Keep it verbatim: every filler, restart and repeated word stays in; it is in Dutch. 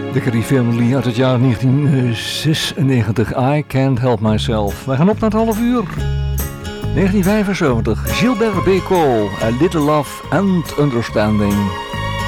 De Carey Family uit het jaar negentien zesennegentig. I Can't Help Myself. Wij gaan op naar het half uur. negentien vijfenzeventig. Gilbert Bécaud. A Little Love and Understanding.